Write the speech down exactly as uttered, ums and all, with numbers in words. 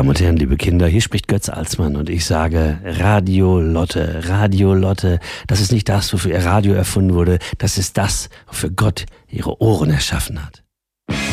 Damen und Herren, liebe Kinder, hier spricht Götz Alsmann und ich sage Radio Lotte, Radio Lotte, das ist nicht das, wofür ihr Radio erfunden wurde, das ist das, wofür Gott ihre Ohren erschaffen hat.